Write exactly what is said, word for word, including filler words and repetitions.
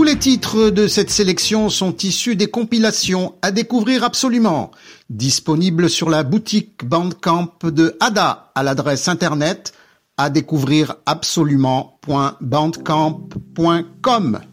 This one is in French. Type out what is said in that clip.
Tous les titres de cette sélection sont issus des compilations à découvrir absolument, disponibles sur la boutique Bandcamp de Ada à l'adresse internet à découvrir absolument point bandcamp point com.